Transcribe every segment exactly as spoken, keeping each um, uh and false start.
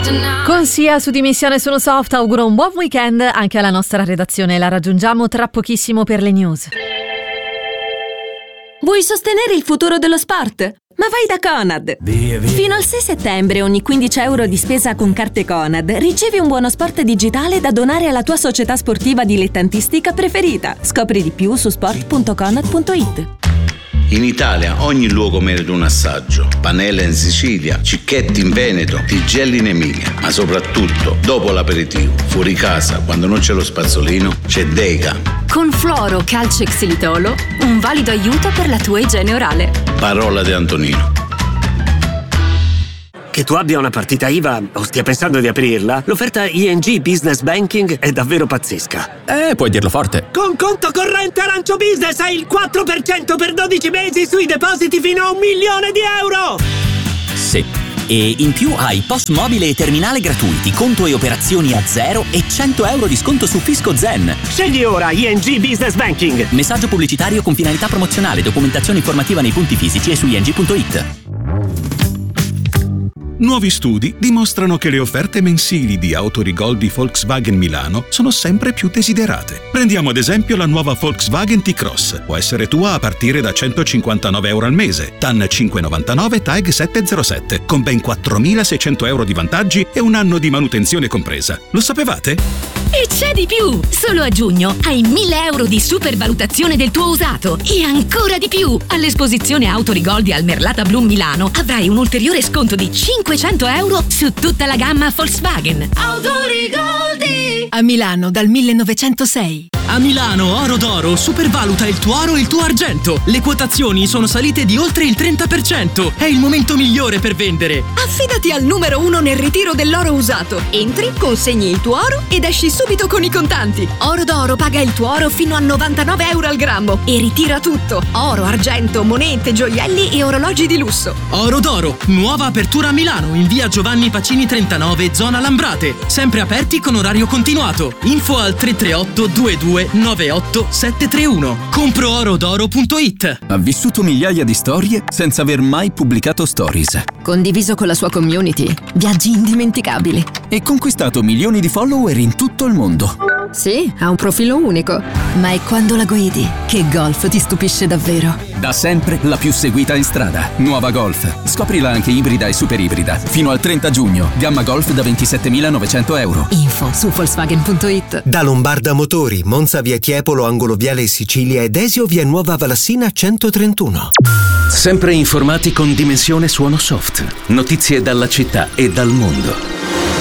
Con Sia su Dimensione Sono Soft auguro un buon weekend anche alla nostra redazione. La raggiungiamo tra pochissimo per le news. Vuoi sostenere il futuro dello sport? Ma vai da Conad! Via, via. Fino al sei settembre ogni quindici euro di spesa con carte Conad ricevi un buono sport digitale da donare alla tua società sportiva dilettantistica preferita. Scopri di più su sport punto conad punto it. In Italia ogni luogo merita un assaggio. Panella in Sicilia, Cicchetti in Veneto, Tigelli in Emilia. Ma soprattutto, dopo l'aperitivo, fuori casa, quando non c'è lo spazzolino, c'è Dega. Con Fluoro Calcio Xilitolo, un valido aiuto per la tua igiene orale. Parola di Antonino. Che tu abbia una partita I V A o stia pensando di aprirla, l'offerta I N G Business Banking è davvero pazzesca. Eh, puoi dirlo forte. Con conto corrente Arancio Business hai il quattro per cento per dodici mesi sui depositi fino a un milione di euro! Sì. E in più hai post mobile e terminale gratuiti, conto e operazioni a zero e cento euro di sconto su Fisco Zen. Scegli ora I N G Business Banking. Messaggio pubblicitario con finalità promozionale, documentazione informativa nei punti fisici e su i n g punto it. Nuovi studi dimostrano che le offerte mensili di Autorigol di Volkswagen Milano sono sempre più desiderate. Prendiamo ad esempio la nuova Volkswagen T-Cross. Può essere tua a partire da centocinquantanove euro al mese, T A N cinque virgola novantanove, T A G settecentosette, con ben quattromilaseicento euro di vantaggi e un anno di manutenzione compresa. Lo sapevate? E c'è di più! Solo a giugno hai mille euro di supervalutazione del tuo usato e ancora di più! All'esposizione Autorigoldi al Merlata Blum Milano avrai un ulteriore sconto di cinquecento euro su tutta la gamma Volkswagen. Autorigoldi! A Milano dal millenovecentosei. A Milano Oro d'Oro supervaluta il tuo oro e il tuo argento. Le quotazioni sono salite di oltre il trenta per cento. È il momento migliore per vendere. Affidati al numero uno nel ritiro dell'oro usato. Entri, consegni il tuo oro ed esci subito con i contanti. Oro d'Oro paga il tuo oro fino a novantanove euro al grammo e ritira tutto. Oro, argento, monete, gioielli e orologi di lusso. Oro d'Oro, nuova apertura a Milano in via Giovanni Pacini trentanove, zona Lambrate. Sempre aperti con orario continuato. Info al tre tre otto due due nove otto sette tre uno. compro oro d'oro punto it. Ha vissuto migliaia di storie senza aver mai pubblicato stories. Condiviso con la sua community, viaggi indimenticabili. E conquistato milioni di follower in tutto il mondo. Sì, ha un profilo unico. Ma è quando la guidi che Golf ti stupisce davvero. Da sempre la più seguita in strada. Nuova Golf. Scoprila anche ibrida e super ibrida. Fino al trenta giugno. Gamma Golf da ventisettemilanovecento euro. Info su volkswagen punto it. Da Lombarda Motori, Monza via Tiepolo, angolo Viale Sicilia ed Desio via Nuova Valassina centotrentuno. Sempre informati con Dimensione Suono Soft. Notizie dalla città e dal mondo.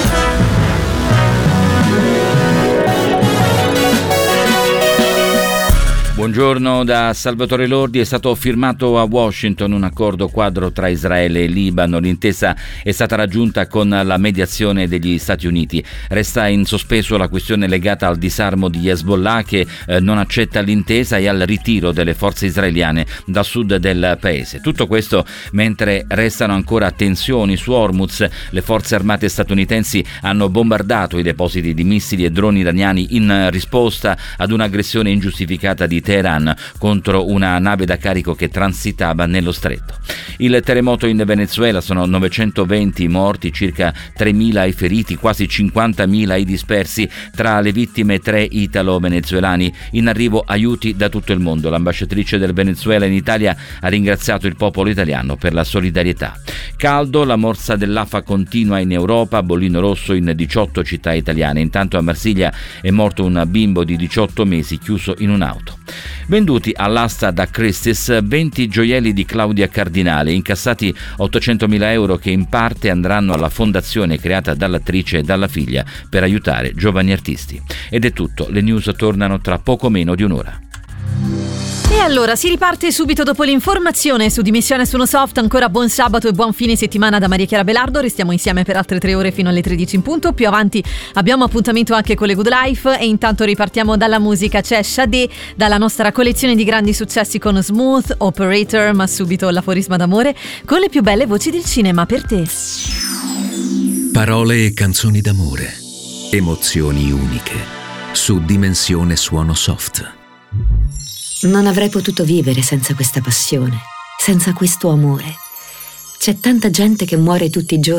Buongiorno da Salvatore Lordi. È stato firmato a Washington un accordo quadro tra Israele e Libano. L'intesa è stata raggiunta con la mediazione degli Stati Uniti. Resta in sospeso la questione legata al disarmo di Hezbollah, che eh, non accetta l'intesa, e al ritiro delle forze israeliane dal sud del paese. Tutto questo mentre restano ancora tensioni su Hormuz. Le forze armate statunitensi hanno bombardato i depositi di missili e droni iraniani in risposta ad un'aggressione ingiustificata di Teheran contro una nave da carico che transitava nello stretto. Il terremoto in Venezuela: sono novecentoventi i morti, circa tremila i feriti, quasi cinquantamila i dispersi. Tra le vittime tre italo-venezuelani. In arrivo aiuti da tutto il mondo. L'ambasciatrice del Venezuela in Italia ha ringraziato il popolo italiano per la solidarietà. Caldo, la morsa dell'afa continua in Europa, bollino rosso in diciotto città italiane. Intanto a Marsiglia è morto un bimbo di diciotto mesi chiuso in un'auto. Venduti all'asta da Christie's venti gioielli di Claudia Cardinale, incassati ottocentomila euro che in parte andranno alla fondazione creata dall'attrice e dalla figlia per aiutare giovani artisti. Ed è tutto, le news tornano tra poco meno di un'ora. E allora si riparte subito dopo l'informazione su Dimensione Suono Soft. Ancora buon sabato e buon fine settimana da Maria Chiara Belardo. Restiamo insieme per altre tre ore fino alle tredici in punto. Più avanti abbiamo appuntamento anche con le Good Life e intanto ripartiamo dalla musica. C'è Sade dalla nostra collezione di grandi successi con Smooth Operator, ma subito l'aforisma d'amore con le più belle voci del cinema per te. Parole e canzoni d'amore, emozioni uniche su Dimensione Suono Soft. Non avrei potuto vivere senza questa passione, senza questo amore. C'è tanta gente che muore tutti i giorni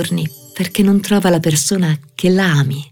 perché non trova la persona che la ami.